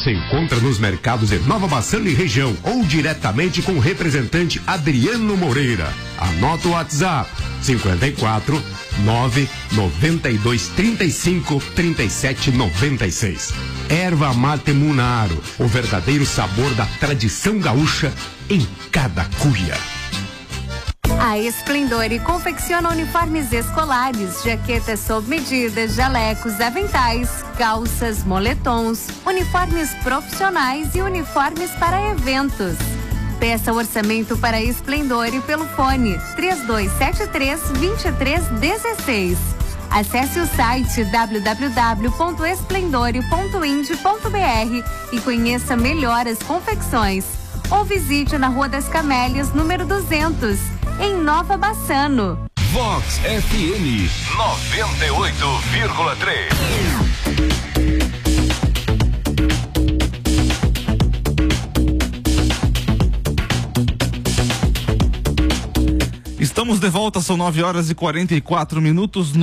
você encontra nos mercados de Nova Bassano e região ou diretamente com o representante Adriano Moreira. Anota o WhatsApp 54 992 35 37 96. Erva mate Munaro, o verdadeiro sabor da tradição gaúcha em cada cuia. A Esplendore confecciona uniformes escolares, jaquetas sob medida, jalecos, aventais, calças, moletons, uniformes profissionais e uniformes para eventos. Peça orçamento para Esplendore pelo fone 3273-2316. Acesse o site www.esplendore.ind.br e conheça melhor as confecções. Ou visite na Rua das Camélias, número 200, em Nova Bassano. Vox FM 98,3. Estamos de volta, são 9h44,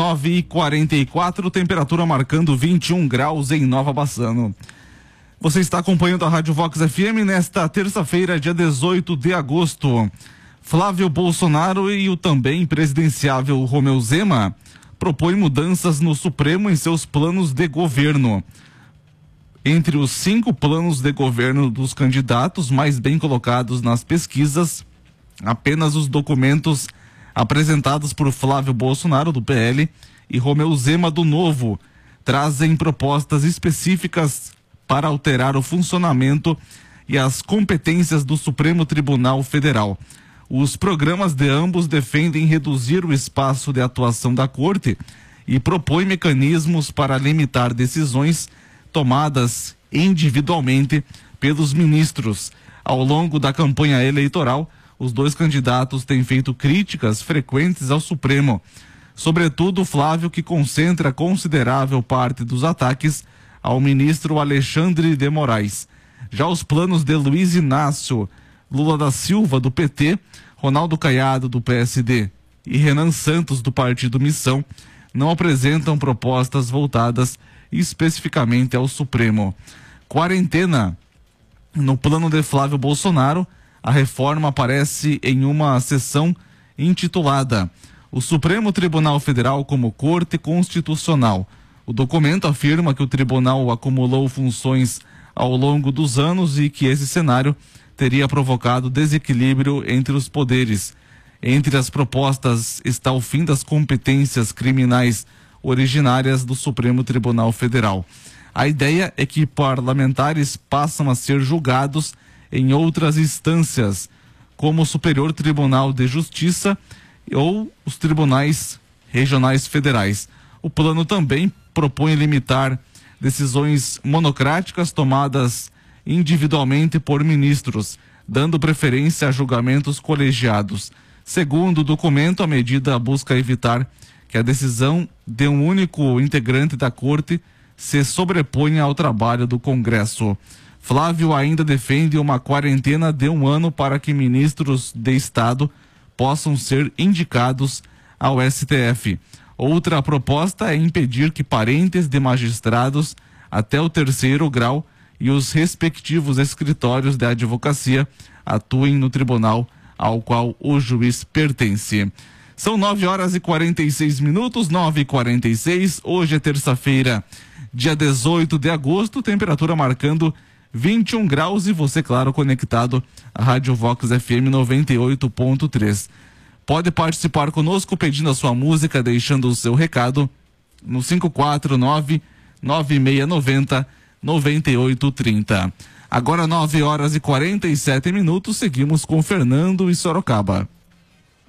9h44, temperatura marcando 21 graus em Nova Bassano. Você está acompanhando a Rádio Vox FM nesta terça-feira, dia 18 de agosto. Flávio Bolsonaro e o também presidenciável Romeu Zema propõem mudanças no Supremo em seus planos de governo. Entre os 5 planos de governo dos candidatos mais bem colocados nas pesquisas, apenas os documentos apresentados por Flávio Bolsonaro, do PL, e Romeu Zema, do Novo, trazem propostas específicas para alterar o funcionamento e as competências do Supremo Tribunal Federal. Os programas de ambos defendem reduzir o espaço de atuação da Corte e propõem mecanismos para limitar decisões tomadas individualmente pelos ministros. Ao longo da campanha eleitoral, os dois candidatos têm feito críticas frequentes ao Supremo, sobretudo Flávio, que concentra considerável parte dos ataques ao ministro Alexandre de Moraes. Já os planos de Luiz Inácio Lula da Silva, do PT, Ronaldo Caiado, do PSD, e Renan Santos, do Partido Missão, não apresentam propostas voltadas especificamente ao Supremo. Quarentena. No plano de Flávio Bolsonaro, a reforma aparece em uma seção intitulada O Supremo Tribunal Federal como Corte Constitucional. O documento afirma que o tribunal acumulou funções ao longo dos anos e que esse cenário teria provocado desequilíbrio entre os poderes. Entre as propostas está o fim das competências criminais originárias do Supremo Tribunal Federal. A ideia é que parlamentares passam a ser julgados em outras instâncias, como o Superior Tribunal de Justiça ou os tribunais regionais federais. O plano também propõe limitar decisões monocráticas tomadas individualmente por ministros, dando preferência a julgamentos colegiados. Segundo o documento, a medida busca evitar que a decisão de um único integrante da Corte se sobreponha ao trabalho do Congresso. Flávio ainda defende uma quarentena de 1 ano para que ministros de Estado possam ser indicados ao STF. Outra proposta é impedir que parentes de magistrados até o 3º grau e os respectivos escritórios de advocacia atuem no tribunal ao qual o juiz pertence. São 9h46, 9h46. Hoje é terça-feira, dia 18 de agosto, temperatura marcando 21 graus e você, claro, conectado à Rádio Vox FM 98.3. Pode participar conosco pedindo a sua música, deixando o seu recado no 549-9690-9830. Agora 9h47, seguimos com Fernando e Sorocaba.